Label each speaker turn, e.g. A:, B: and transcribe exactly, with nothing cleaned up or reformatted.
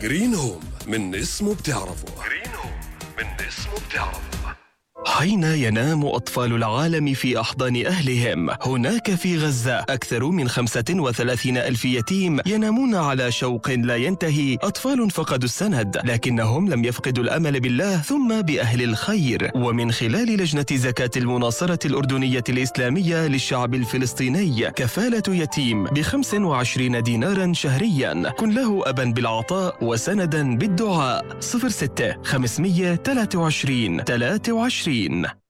A: جرين هوم، من اسمه بتعرفه. جرين هوم، من اسمه بتعرفه.
B: حين ينام أطفال العالم في أحضان أهلهم، هناك في غزة أكثر من خمسة وثلاثين ألف يتيم ينامون على شوق لا ينتهي. أطفال فقدوا السند، لكنهم لم يفقدوا الأمل بالله ثم بأهل الخير. ومن خلال لجنة زكاة المناصرة الأردنية الإسلامية للشعب الفلسطيني، كفالة يتيم بخمس وعشرين دينارا شهريا. كن له أبا بالعطاء وسندا بالدعاء. صفر ستة خمسمية ثلاثة وعشرين ثلاثة وعشرين.